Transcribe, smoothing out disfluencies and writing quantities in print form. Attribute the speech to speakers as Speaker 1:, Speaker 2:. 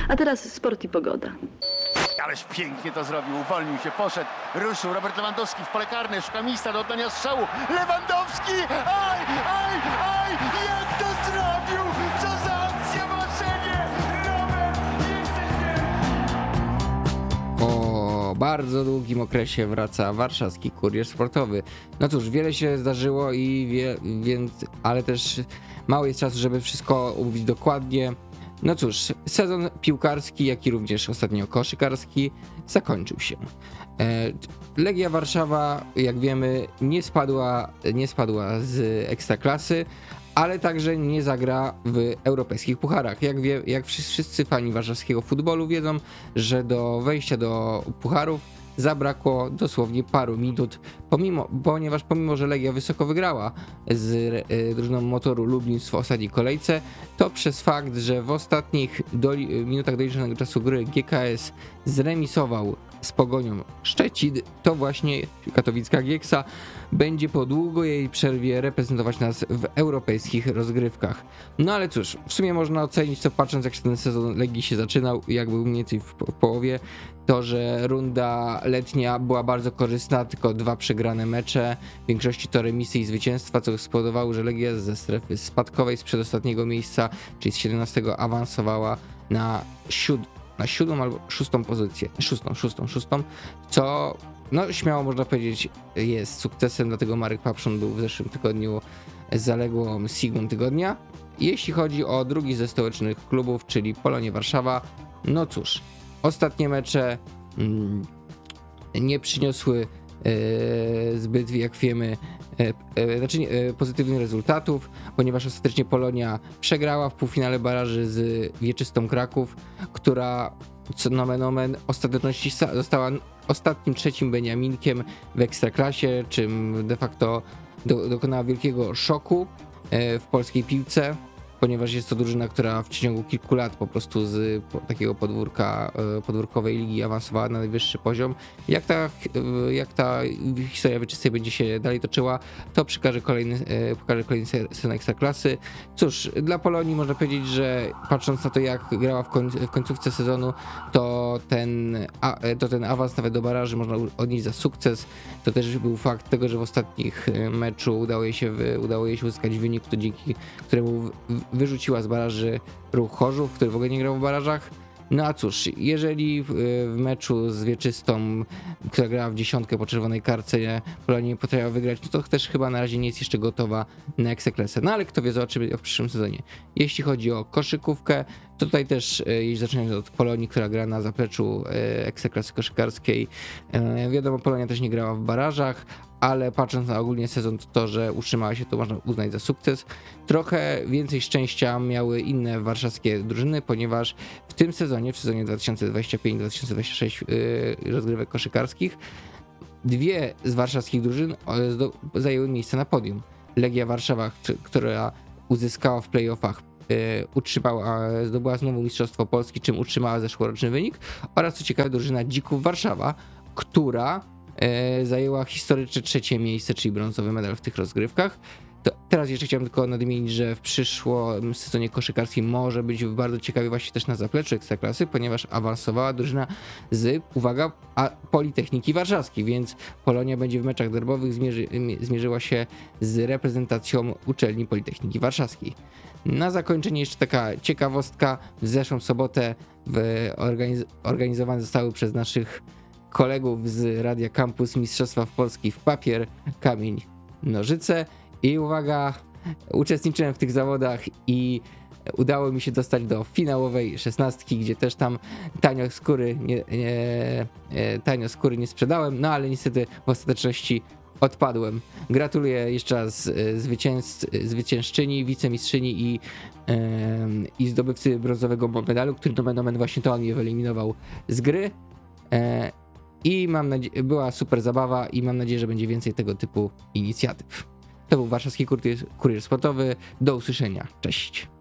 Speaker 1: A teraz sport i pogoda.
Speaker 2: Ależ pięknie to zrobił, uwolnił się, poszedł, ruszył. Robert Lewandowski w pole karne, szuka miejsca do oddania strzału. Lewandowski! Aj! Jak to zrobił? Co za akcja, marzenie! Robert, jesteś wielki!
Speaker 3: Po bardzo długim okresie wraca warszawski Kurier Sportowy. No cóż, wiele się zdarzyło więc, ale też mało jest czasu, żeby wszystko omówić dokładnie. No cóż, sezon piłkarski, jak i również ostatnio koszykarski zakończył się. Legia Warszawa, jak wiemy, nie spadła z Ekstraklasy, ale także nie zagra w europejskich pucharach. Jak wszyscy fani warszawskiego futbolu wiedzą, że do wejścia do pucharów zabrakło dosłownie paru minut, ponieważ pomimo, że Legia wysoko wygrała z drużyną Motoru Lublin w ostatniej kolejce, to przez fakt, że w ostatnich minutach doliczonego czasu gry GKS zremisował z Pogonią Szczecin, to właśnie katowicka Gieksa będzie po długiej przerwie reprezentować nas w europejskich rozgrywkach. No ale cóż, w sumie można ocenić to, patrząc jak się ten sezon Legii się zaczynał, jak był mniej więcej w połowie, to, że runda letnia była bardzo korzystna, tylko 2 przegrane mecze, w większości to remisy i zwycięstwa, co spowodowało, że Legia ze strefy spadkowej z przedostatniego miejsca, czyli z 17 awansowała na 7. albo 6. pozycję, 6., co no śmiało można powiedzieć jest sukcesem, dlatego Marek Papszun był w zeszłym tygodniu zaległą Sigmą tygodnia. Jeśli chodzi o drugi ze stołecznych klubów, czyli Polonię Warszawa, no cóż, ostatnie mecze nie przyniosły zbyt, jak wiemy, pozytywnych rezultatów, ponieważ ostatecznie Polonia przegrała w półfinale baraży z Wieczystą Kraków, która nomen omen ostateczności została ostatnim 3. beniaminkiem w Ekstraklasie, czym de facto dokonała wielkiego szoku w polskiej piłce, ponieważ jest to drużyna, która w ciągu kilku lat po prostu z takiego podwórkowej ligi awansowała na najwyższy poziom. Jak ta historia Wieczystej będzie się dalej toczyła, to pokaże kolejny sezon Ekstraklasy. Cóż, dla Polonii można powiedzieć, że patrząc na to, jak grała w końcówce sezonu, to ten awans nawet do baraży można odnieść za sukces. To też był fakt tego, że w ostatnich meczu udało jej się uzyskać wynik, dzięki któremu wyrzuciła z baraży Ruch Chorzów, który w ogóle nie grał w barażach. No a cóż, jeżeli w meczu z Wieczystą, która grała w 10 po czerwonej kartce, Polonia nie potrafiła wygrać, no to też chyba na razie nie jest jeszcze gotowa na Ekstraklasę. No ale kto wie, zobaczymy w przyszłym sezonie. Jeśli chodzi o koszykówkę, to tutaj też, jeśli zaczynając od Polonii, która gra na zapleczu Ekstraklasy koszykarskiej, wiadomo, Polonia też nie grała w barażach, ale patrząc na ogólnie sezon, to że utrzymała się, to można uznać za sukces. Trochę więcej szczęścia miały inne warszawskie drużyny, ponieważ w tym sezonie, w sezonie 2025-2026 rozgrywek koszykarskich, 2 z warszawskich drużyn zajęły miejsce na podium. Legia Warszawa, która uzyskała w playoffach, zdobyła znowu Mistrzostwo Polski, czym utrzymała zeszłoroczny wynik, oraz co ciekawe drużyna Dzików Warszawa, która zajęła historyczne 3. miejsce, czyli brązowy medal w tych rozgrywkach. To teraz jeszcze chciałem tylko nadmienić, że w przyszłym sezonie koszykarskim może być bardzo ciekawie właśnie też na zapleczu Ekstraklasy, ponieważ awansowała drużyna z, uwaga, Politechniki Warszawskiej, więc Polonia będzie w meczach derbowych zmierzyła się z reprezentacją uczelni Politechniki Warszawskiej. Na zakończenie jeszcze taka ciekawostka. W zeszłą sobotę organizowane zostały przez naszych kolegów z Radia Campus Mistrzostwa Polski w papier, kamień, nożyce i uwaga, uczestniczyłem w tych zawodach i udało mi się dostać do finałowej 16, gdzie też tam tanio skóry nie sprzedałem, no ale niestety w ostateczności odpadłem. Gratuluję jeszcze raz zwyciężczyni, wicemistrzyni i zdobywcy brązowego medalu, który nomen omen właśnie to on mnie wyeliminował z gry. I była super zabawa i mam nadzieję, że będzie więcej tego typu inicjatyw. To był warszawski Kurier Sportowy. Do usłyszenia. Cześć.